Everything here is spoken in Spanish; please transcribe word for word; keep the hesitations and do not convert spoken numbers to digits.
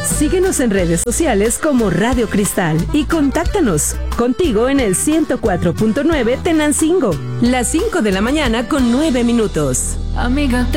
Síguenos en redes sociales como Radio Cristal y contáctanos. Contigo en el ciento cuatro punto nueve Tenancingo. Las cinco de la mañana con nueve minutos. Amiga, te